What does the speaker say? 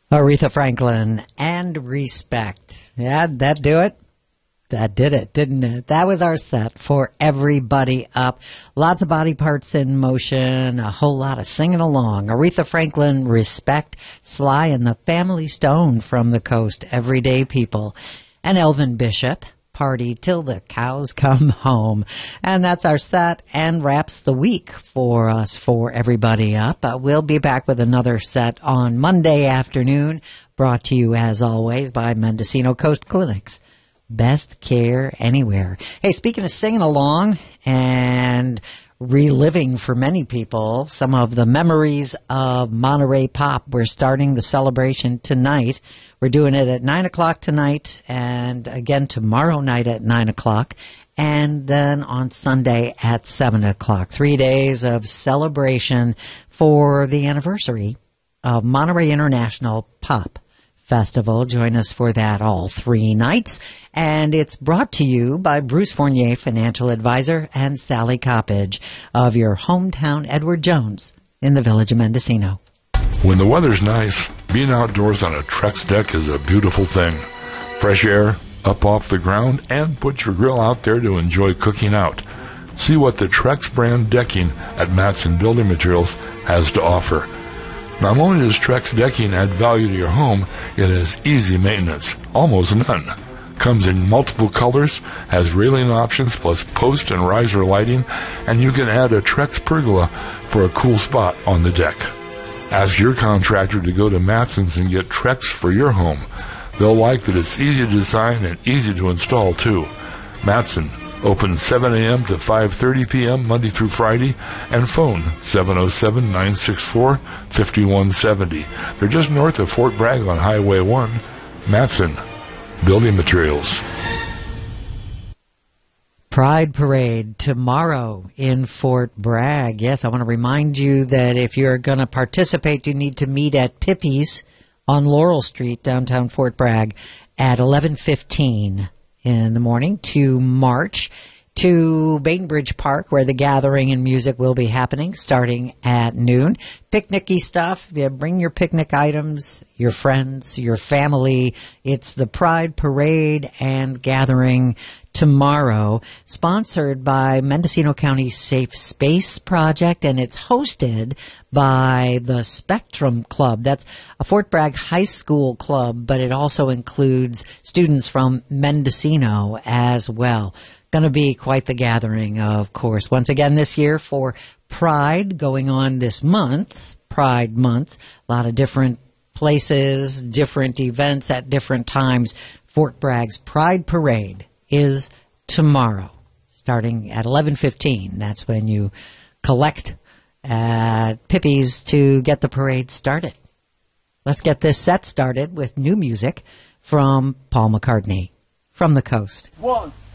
Aretha Franklin and Respect. Yeah, that do it? That did it, didn't it? That was our set for Everybody Up. Lots of body parts in motion, a whole lot of singing along. Aretha Franklin, Respect, Sly and the Family Stone from the coast, Everyday People. And Elvin Bishop, Party Till the Cows Come Home. And that's our set and wraps the week for us for Everybody Up. We'll be back with another set on Monday afternoon, brought to you as always by Mendocino Coast Clinics. Best care anywhere. Hey, speaking of singing along and reliving for many people some of the memories of Monterey Pop, we're starting the celebration tonight. We're doing it at 9 o'clock tonight and again tomorrow night at 9 o'clock and then on Sunday at 7 o'clock. 3 days of celebration for the anniversary of Monterey International Pop Festival. Join us for that all 3 nights. And it's brought to you by Bruce Fournier, financial advisor, and Sally Coppage of your hometown Edward Jones in the village of Mendocino. When the weather's nice, being outdoors on a Trex deck is a beautiful thing. Fresh air, up off the ground, and put your grill out there to enjoy cooking out. See what the Trex brand decking at Matson Building Materials has to offer. Not only does Trex decking add value to your home, it has easy maintenance, almost none. Comes in multiple colors, has railing options plus post and riser lighting, and you can add a Trex pergola for a cool spot on the deck. Ask your contractor to go to Matson's and get Trex for your home. They'll like that it's easy to design and easy to install too. Matson, open 7 a.m. to 5:30 p.m. Monday through Friday, and phone 707-964-5170. They're just north of Fort Bragg on Highway 1. Matson Building Materials. Pride Parade tomorrow in Fort Bragg. Yes, I want to remind you that if you're going to participate, you need to meet at Pippi's on Laurel Street, downtown Fort Bragg, at 11:15 in the morning to march to Bainbridge Park, where the gathering and music will be happening starting at noon. Picnicky stuff. Yeah, bring your picnic items, your friends, your family. It's the Pride Parade and gathering tomorrow, sponsored by Mendocino County Safe Space Project, and it's hosted by the Spectrum Club. That's a Fort Bragg High School club, but it also includes students from Mendocino as well. Going to be quite the gathering, of course. Once again this year for Pride going on this month, Pride Month. A lot of different places, different events at different times. Fort Bragg's Pride Parade is tomorrow, starting at 11:15. That's when you collect at Pippi's to get the parade started. Let's get this set started with new music from Paul McCartney from the coast. 1